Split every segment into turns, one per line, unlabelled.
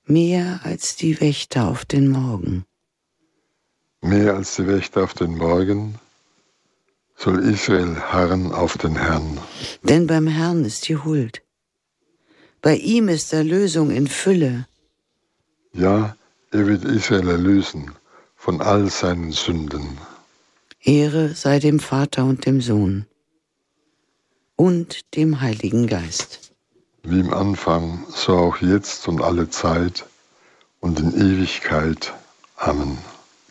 mehr als die Wächter auf den Morgen.
Mehr als die Wächter auf den Morgen soll Israel harren auf den Herrn.
Denn beim Herrn ist die Huld. Bei ihm ist Erlösung in Fülle.
Ja, er wird Israel erlösen von all seinen Sünden.
Ehre sei dem Vater und dem Sohn und dem Heiligen Geist.
Wie im Anfang, so auch jetzt und alle Zeit und in Ewigkeit. Amen.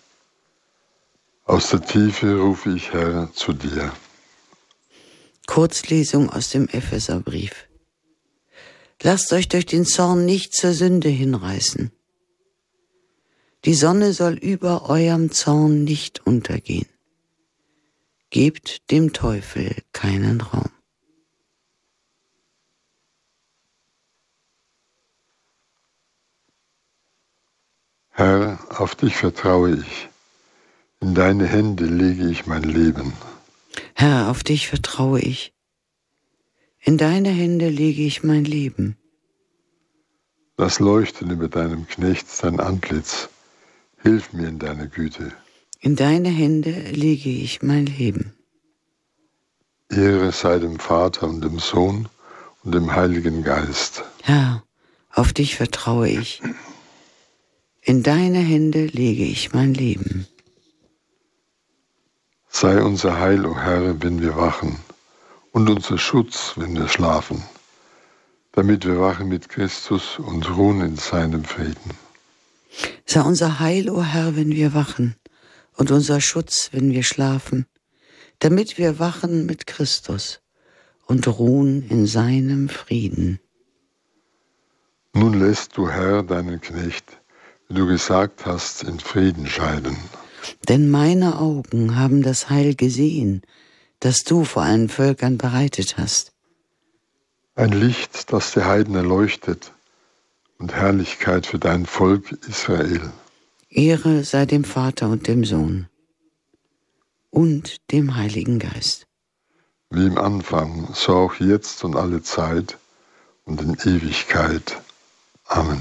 Aus der Tiefe rufe ich, Herr, zu dir.
Kurzlesung aus dem Epheserbrief. Lasst euch durch den Zorn nicht zur Sünde hinreißen. Die Sonne soll über eurem Zorn nicht untergehen. Gebt dem Teufel keinen Raum.
Herr, auf dich vertraue ich. In deine Hände lege ich mein Leben.
Herr, auf dich vertraue ich. In deine Hände lege ich mein Leben.
Lass leuchten über deinem Knecht dein Antlitz. Hilf mir in deiner Güte.
In deine Hände lege ich mein Leben.
Ehre sei dem Vater und dem Sohn und dem Heiligen Geist.
Herr, auf dich vertraue ich. In deine Hände lege ich mein Leben.
Sei unser Heil, o Herr, wenn wir wachen, und unser Schutz, wenn wir schlafen, damit wir wachen mit Christus und ruhen in seinem Frieden.
Sei unser Heil, o Herr, wenn wir wachen, und unser Schutz, wenn wir schlafen, damit wir wachen mit Christus und ruhen in seinem Frieden.
Nun lässt du, Herr, deinen Knecht, wie du gesagt hast, in Frieden scheiden.
Denn meine Augen haben das Heil gesehen, das du vor allen Völkern bereitet hast.
Ein Licht, das die Heiden erleuchtet, und Herrlichkeit für dein Volk Israel.
Ehre sei dem Vater und dem Sohn und dem Heiligen Geist.
Wie im Anfang, so auch jetzt und alle Zeit und in Ewigkeit. Amen.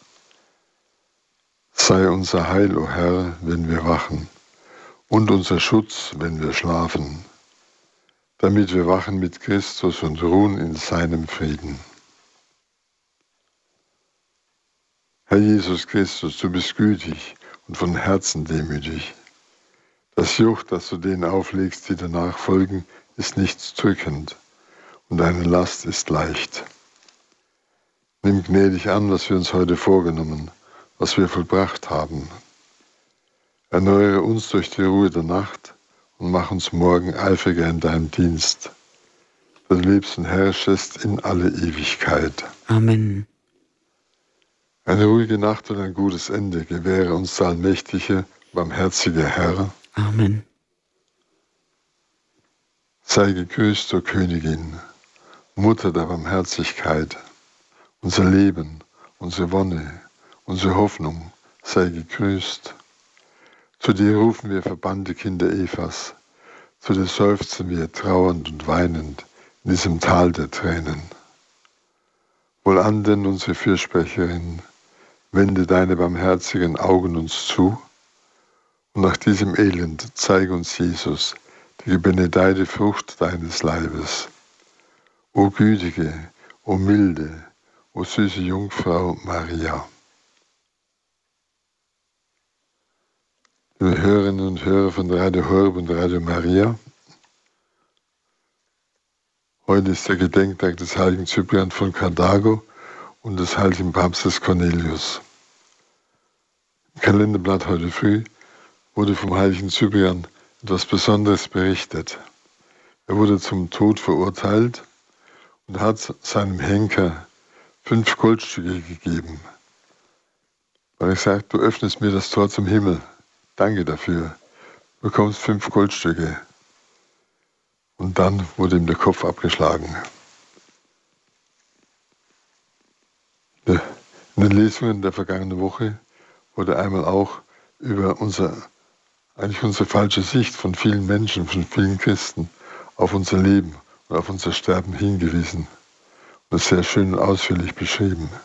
Sei unser Heil, o Herr, wenn wir wachen, und unser Schutz, wenn wir schlafen, damit wir wachen mit Christus und ruhen in seinem Frieden. Herr Jesus Christus, du bist gütig und von Herzen demütig. Das Joch, das du denen auflegst, die danach folgen, ist nicht drückend und deine Last ist leicht. Nimm gnädig an, was wir uns heute vorgenommen, was wir vollbracht haben. Erneuere uns durch die Ruhe der Nacht und mach uns morgen eifriger in deinem Dienst. Du lebst und herrschest in alle Ewigkeit.
Amen.
Eine ruhige Nacht und ein gutes Ende gewähre uns der allmächtige, barmherzige Herr.
Amen.
Sei gegrüßt, o Königin, Mutter der Barmherzigkeit. Unser Leben, unsere Wonne, unsere Hoffnung, sei gegrüßt. Zu dir rufen wir verbannte Kinder Evas, zu dir seufzen wir trauernd und weinend in diesem Tal der Tränen. Wohlan denn, unsere Fürsprecherin, wende deine barmherzigen Augen uns zu und nach diesem Elend zeige uns Jesus, die gebenedeite Frucht deines Leibes. O gütige, o milde, o süße Jungfrau Maria. Liebe Hörerinnen und Hörer von Radio Horeb und Radio Maria, heute ist der Gedenktag des heiligen Cyprian von Karthago und des heiligen Papstes Cornelius. Im Kalenderblatt heute früh wurde vom heiligen Cyprian etwas Besonderes berichtet. Er wurde zum Tod verurteilt und hat seinem Henker 5 Goldstücke gegeben. Weil er sagt, du öffnest mir das Tor zum Himmel. Danke dafür. Du bekommst 5 Goldstücke. Und dann wurde ihm der Kopf abgeschlagen. In den Lesungen der vergangenen Woche wurde einmal auch über unsere falsche Sicht von vielen Menschen, von vielen Christen auf unser Leben und auf unser Sterben hingewiesen. Und das sehr schön und ausführlich beschrieben.